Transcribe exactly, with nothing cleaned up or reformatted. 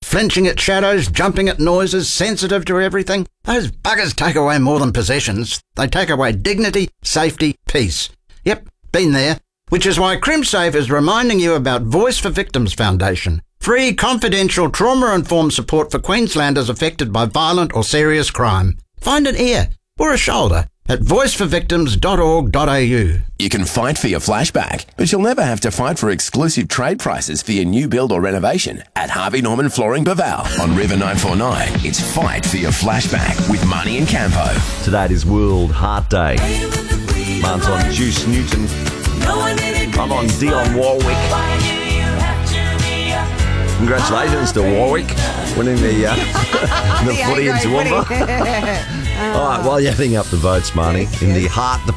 flinching at shadows, jumping at noises, sensitive to everything. Those buggers take away more than possessions. They take away dignity, safety, peace. Yep, been there. Which is why CrimSafe is reminding you about Voice for Victims Foundation. Free, confidential, trauma-informed support for Queenslanders affected by violent or serious crime. Find an ear or a shoulder at voice for victims dot org dot a u. You can fight for your flashback, but you'll never have to fight for exclusive trade prices for your new build or renovation at Harvey Norman Flooring Baval. On River nine four nine, it's Fight for Your Flashback with Marnie and Campo. Today is World Heart Day. Mine's on Juice Newton. I'm on Dionne Warwick. Congratulations to Warwick winning the uh, the footy in Toowoomba. All right, while you're adding up the votes, Marnie, in the Heart